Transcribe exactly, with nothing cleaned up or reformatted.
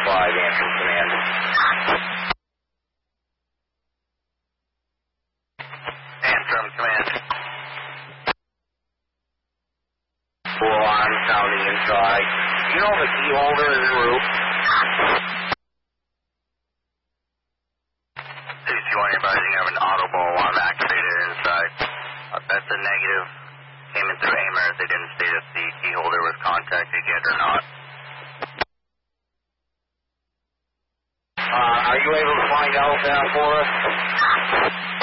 five, answer command. Answer command. Four on, sounding inside. You know the key holder in the roof? C C one advising I have an auto ball alarm activated inside. Uh, that's a negative. Came in through AIMER. They didn't state if the key holder was contacted yet or not. Uh, are you able to find out that for us?